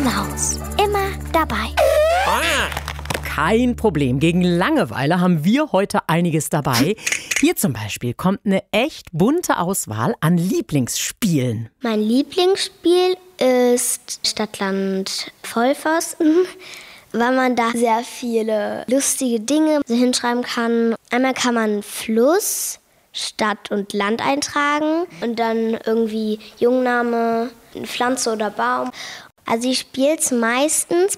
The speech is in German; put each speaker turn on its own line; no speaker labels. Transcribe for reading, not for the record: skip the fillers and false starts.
Maus. Immer dabei.
Kein Problem. Gegen Langeweile haben wir heute einiges dabei. Hier zum Beispiel kommt eine echt bunte Auswahl an Lieblingsspielen.
Mein Lieblingsspiel ist Stadtland Vollpfosten, weil man da sehr viele lustige Dinge hinschreiben kann. Einmal kann man Fluss, Stadt und Land eintragen und dann irgendwie Jungname, Pflanze oder Baum. Also ich spiele es meistens